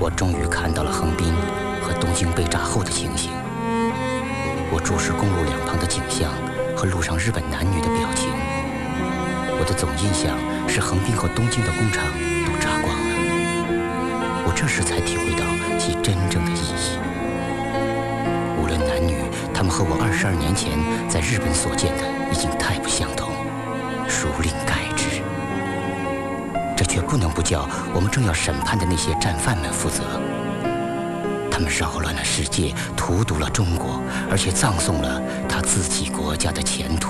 我终于看到了横滨和东京被炸后的情形。我注视公路两旁的景象和路上日本男女的表情。我的总印象是横滨和东京的工厂都炸光了。我这时才体会到其真正的意义。无论男女，他们和我22年前在日本所见的已经太不相同，孰令改之？这却不能不叫我们正要审判的那些战犯们负责。他们扰乱了世界，荼毒了中国，而且葬送了他自己国家的前途。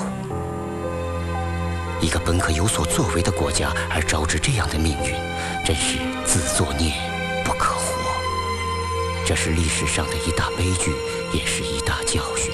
一个本可有所作为的国家，而招致这样的命运，真是自作孽不可活。这是历史上的一大悲剧，也是一大教训。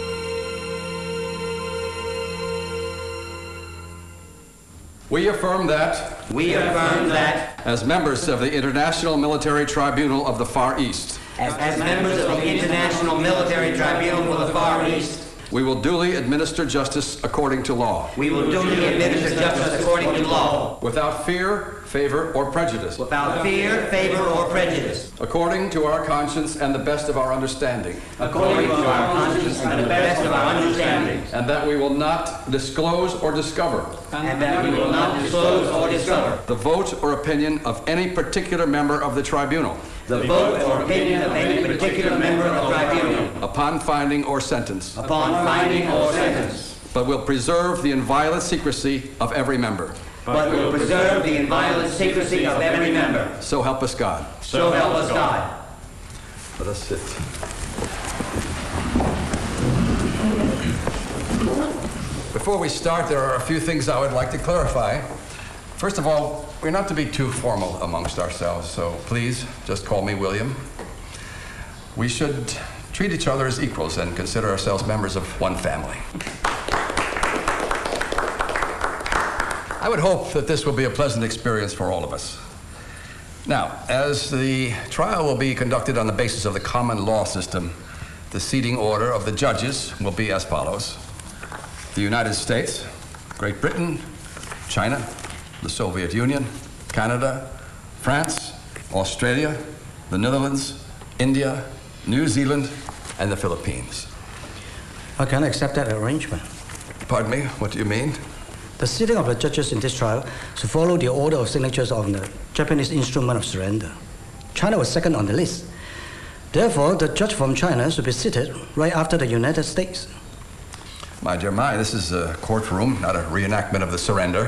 We affirm that, as members of the International Military Tribunal of the Far East, as members of the International Military Tribunal for the Far East, we will duly administer justice according to law. We will duly administer justice according to law. Without fear, favor, or prejudice. Without fear, favor, or prejudice. According to our conscience and the best of our understanding. According to our conscience and the best of our understanding. And that we will not disclose or discover. And that we will not disclose or discover. The vote or opinion of any particular member of the tribunal. The vote or opinion of any particular member of the tribunal. Upon finding or sentence. Upon finding or sentence. But will preserve the inviolate secrecy of every member. But will preserve the inviolate secrecy of every member. So help us God. So help us God. Let us sit. Before we start, there are a few things I would like to clarify. First of all, we're not to be too formal amongst ourselves, so please just call me William. We should treat each other as equals and consider ourselves members of one family. I would hope that this will be a pleasant experience for all of us. Now, as the trial will be conducted on the basis of the common law system, the seating order of the judges will be as follows: the United States, Great Britain, China, the Soviet Union, Canada, France, Australia, the Netherlands, India, New Zealand, and the Philippines. I can accept that arrangement. Pardon me, what do you mean? The sitting of the judges in this trial should follow the order of signatures on the Japanese instrument of surrender. China was second on the list. Therefore, the judge from China should be seated right after the United States. My dear my, this is a courtroom, not a reenactment of the surrender.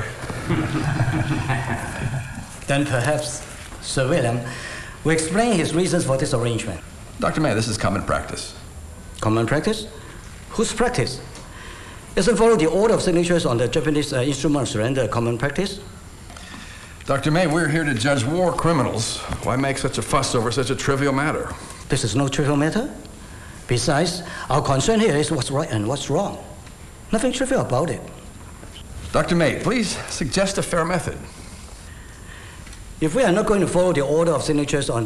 Then perhaps Sir William will explain his reasons for this arrangement. Dr. May, this is common practice. Common practice? Whose practice? Isn't follow the order of signatures on the Japanese instrument of surrender common practice? Dr. May, we're here to judge war criminals. Why make such a fuss over such a trivial matter? This is no trivial matter. Besides, our concern here is what's right and what's wrong. Nothing trivial about it. Dr. May, please suggest a fair method. If we are not going to follow the order of signatures on